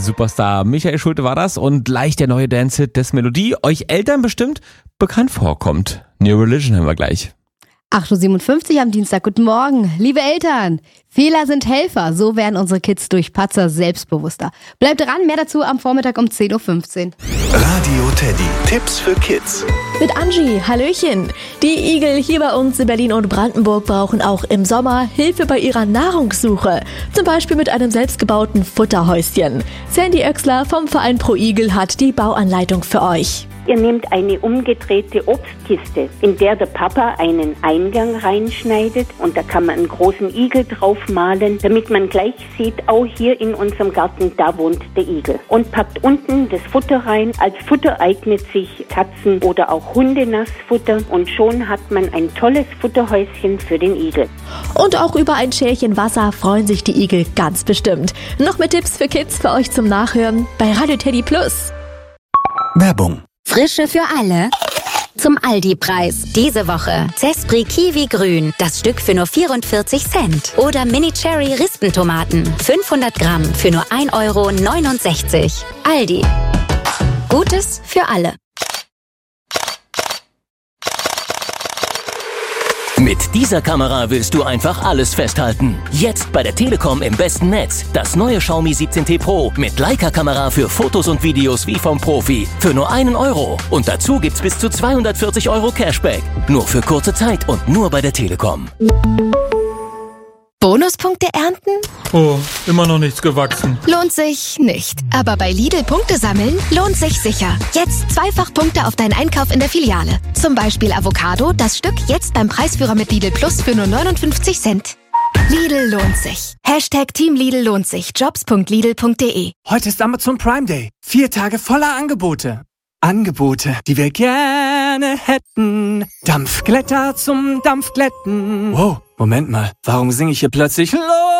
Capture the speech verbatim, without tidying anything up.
Superstar Michael Schulte war das und gleich der neue Dance-Hit, dessen Melodie euch Eltern bestimmt bekannt vorkommt. New Religion haben wir gleich. acht Uhr siebenundfünfzig am Dienstag. Guten Morgen. Liebe Eltern, Fehler sind Helfer. So werden unsere Kids durch Patzer selbstbewusster. Bleibt dran, mehr dazu am Vormittag um zehn Uhr fünfzehn. Radio Teddy, Tipps für Kids. Mit Angie, Hallöchen. Die Igel hier bei uns in Berlin und Brandenburg brauchen auch im Sommer Hilfe bei ihrer Nahrungssuche. Zum Beispiel mit einem selbstgebauten Futterhäuschen. Sandy Oechsler vom Verein Pro Igel hat die Bauanleitung für euch. Ihr nehmt eine umgedrehte Obstkiste, in der der Papa einen Eingang reinschneidet und da kann man einen großen Igel drauf malen, damit man gleich sieht, auch hier in unserem Garten, da wohnt der Igel. Und packt unten das Futter rein. Als Futter eignet sich Katzen- oder auch Hundenassfutter und schon hat man ein tolles Futterhäuschen für den Igel. Und auch über ein Schälchen Wasser freuen sich die Igel ganz bestimmt. Noch mehr Tipps für Kids für euch zum Nachhören bei Radio Teddy Plus. Werbung. Frische für alle? Zum Aldi-Preis. Diese Woche Zespri Kiwi Grün, das Stück für nur vierundvierzig Cent. Oder Mini Cherry Rispentomaten, fünfhundert Gramm für nur ein Euro neunundsechzig. Aldi. Gutes für alle. Mit dieser Kamera willst du einfach alles festhalten. Jetzt bei der Telekom im besten Netz. Das neue Xiaomi siebzehn T Pro mit Leica-Kamera für Fotos und Videos wie vom Profi. Für nur einen Euro. Und dazu gibt's bis zu zweihundertvierzig Euro Cashback. Nur für kurze Zeit und nur bei der Telekom. Bonuspunkte ernten? Oh, immer noch nichts gewachsen. Lohnt sich nicht. Aber bei Lidl Punkte sammeln lohnt sich sicher. Jetzt zweifach Punkte auf deinen Einkauf in der Filiale. Zum Beispiel Avocado, das Stück jetzt beim Preisführer mit Lidl Plus für nur neunundfünfzig Cent. Lidl lohnt sich. Hashtag Team Lidl lohnt sich. Jobs punkt lidl punkt de. Heute ist Amazon Prime Day. Vier Tage voller Angebote. Angebote, die wir gerne hätten. Dampfglätter zum Dampfglätten. Wow, Moment mal. Warum singe ich hier plötzlich Los?